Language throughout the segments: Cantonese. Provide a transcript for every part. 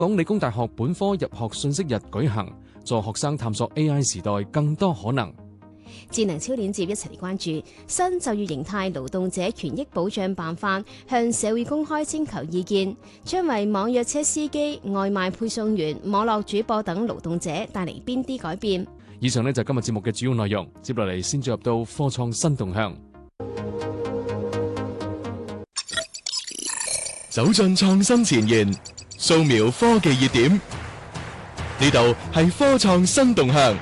港理工大學本科入學信息日舉行，助學生探索 AI 時代更多可能。 智能超鏈接一齊嚟關注新就業形態勞動者權益保障辦法，向社會公開徵求意見，將為網約車司機、外賣配送員、網絡主播等勞動者帶嚟邊啲改變？ 以上呢就係今日節目嘅主要內容，接落嚟先進入到科創新動向。 走進創新前沿，掃描科技熱點，呢度係科創新動向。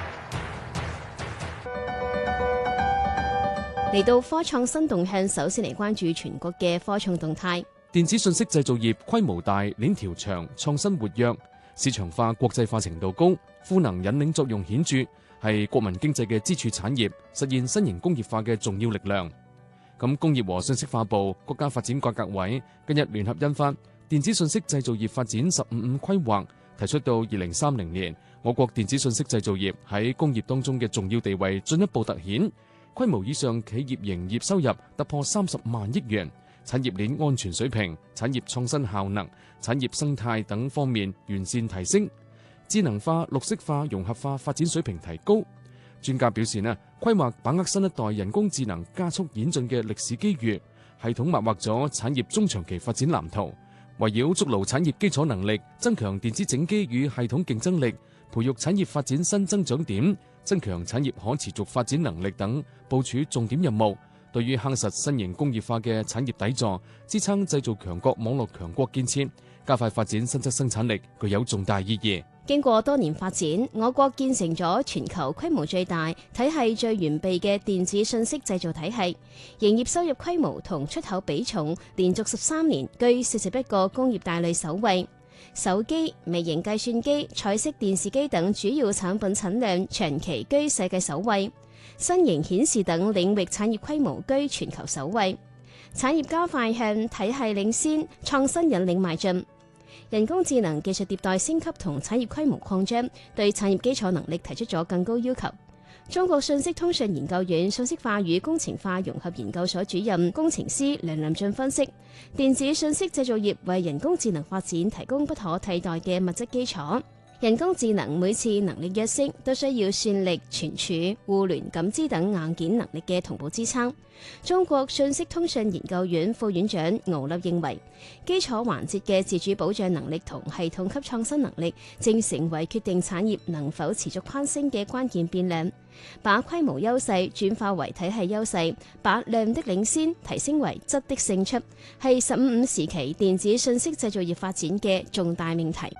嚟到科創新動向，首先嚟關注全國嘅科創動態。 電子信息製造業規模大、鏈條長、創新活躍、市場化、國際化程度高，賦能引領作用顯著，係國民經濟嘅支柱產業，實現新型工業化嘅重要力量。咁工業和信息化部、國家發展改革委近日聯合印發《電子信息製造業發展15+5規劃》，提出到2030年，我國電子信息製造業喺工業當中嘅重要地位進一步凸顯，規模以上企業營業收入突破30萬億元，產業鏈安全水平、產業創新效能、產業生態等方面完善提升，智能化、綠色化、融合化發展水平提高。專家表示規劃把握新一代人工智能加速演進嘅歷史機遇，系統擘劃咗產業中長期發展藍圖，圍繞築牢產業基礎能力，增強電子整機與系統競爭力，培育產業發展新增長點，增強產業可持續發展能力等部署重點任務，對於夯實新型工業化嘅產業底座，支撐製造強國、網絡強國建設，加快發展新質生產力，具有重大意義。 經過多年發展，我國建成咗全球規模最大、體系最完備嘅電子信息製造體系，營業收入規模同出口比重連續13年居41個工業大類首位。手機、微型計算機、彩色電視機等主要產品產量長期居世界首位，新型顯示等領域產業規模居全球首位。產業加快向體系領先、創新引領邁進。人工智能技術迭代升級同產業規模擴張，對產業基礎能力提出咗更高要求。中國信息通訊研究院信息化與工程化融合研究所主任工程師梁林俊分析，電子信息製造業為人工智能發展提供不可替代嘅物質基礎。人工智能每次能力躍升，都需要算力、存儲、互聯、感知等硬件能力嘅同步支撐。中國信息通訊研究院副院長敖立認為，基礎環節嘅自主保障能力同系統級創新能力，正成為決定產業能否持續攀升嘅關鍵變量。把規模優勢轉化為體系優勢，把量的領先提升為質的勝出，係15+5時期電子信息製造業發展嘅重大命題。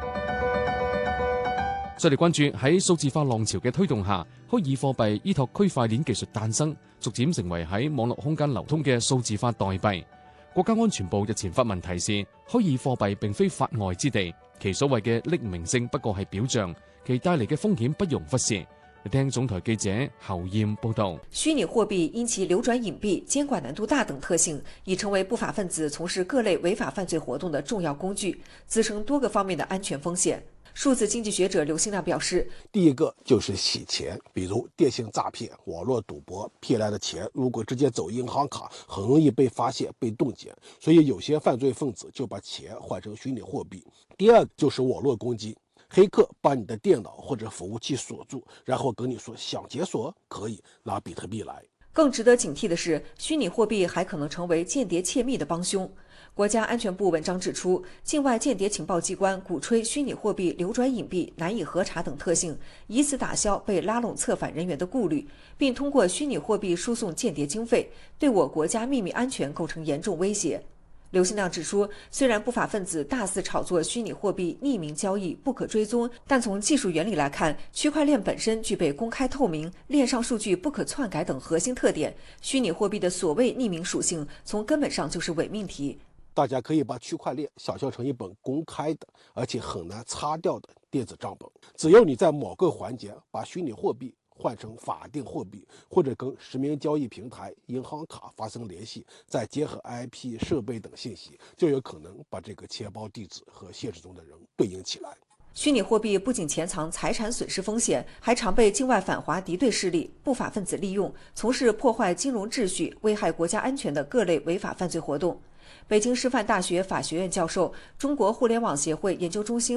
再嚟關注喺數字化浪潮嘅推動下，虛擬貨幣依託區塊鏈技術誕生，逐漸成為喺網絡空間流通嘅數字化代幣。國家安全部日前發文提示，虛擬貨幣並非法外之地，其所謂嘅匿名性不過係表象，其帶嚟嘅風險不容忽視。嚟聽總台記者侯艷報道。 虛擬貨幣因其流轉隱蔽、監管難度大等特性，已成為不法分子從事各類違法犯罪活動的重要工具，滋生多個方面的安全風險。數字經濟學者劉新亮表示， 第一個就是洗錢，比如電信詐騙、網絡賭博騙來的錢，如果直接走銀行卡，很容易被發現、被凍結，所以有些犯罪分子就把錢換成虛擬貨幣。第二就是網絡攻擊，黑客把你的電腦或者服務器鎖住，然後跟你說想解鎖可以拿比特幣來。 更值得警惕的是，虛擬貨幣還可能成為間諜竊密的幫兇。國家安全部文章指出，境外間諜情報機關鼓吹虛擬貨幣流轉隱蔽、難以核查等特性，以此打消被拉攏策反人員的顧慮，並通過虛擬貨幣輸送間諜經費，對我國家秘密安全構成嚴重威脅。劉新亮指出，雖然不法分子大肆炒作虛擬貨幣匿名交易不可追蹤，但從技術原理來看，區塊鏈本身具備公開透明、鏈上數據不可篡改等核心特點，虛擬貨幣的所謂匿名屬性從根本上就是偽命題。 大家可以把區塊鏈想象成一本公開的而且很難擦掉的電子賬本，只要你在某個環節把虛擬貨幣換成法定貨幣，或者跟實名交易平台、銀行卡發生聯繫，再結合 IP 設備等信息，就有可能把這個錢包地址和現實中的人對應起來。 虛擬貨幣不僅潛藏財產損失風險，還常被境外反華敵對勢力、不法分子利用，從事破壞金融秩序、危害國家安全的各類違法犯罪活動。 北京师范大学法学院教授、中国互联网协会研究中心